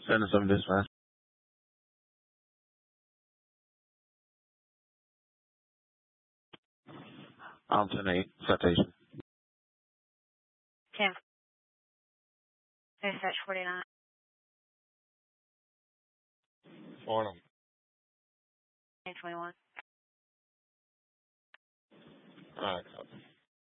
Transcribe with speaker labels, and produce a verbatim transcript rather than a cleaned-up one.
Speaker 1: Send us some dispatch. Um, ten eight, citation.
Speaker 2: ten. Dispatch forty-nine.
Speaker 1: Morning.
Speaker 2: ten twenty-one.
Speaker 1: All right, copy.